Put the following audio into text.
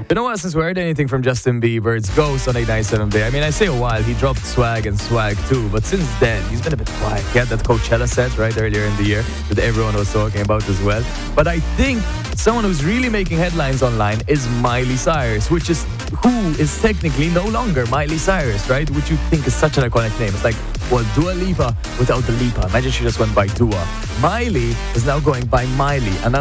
Been a while since we heard anything from Justin Bieber. It's Ghost on 897 Bay. I mean, I say a while. He dropped Swag and Swag too, but since then, he's been a bit quiet. He had that Coachella set right earlier in the year that everyone was talking about as well. But I think someone who's really making headlines online is Miley Cyrus, who is technically no longer Miley Cyrus, right? Which you think is such an iconic name. It's like, well, Dua Lipa without the Lipa. Imagine she just went by Dua. Miley is now going by Miley, and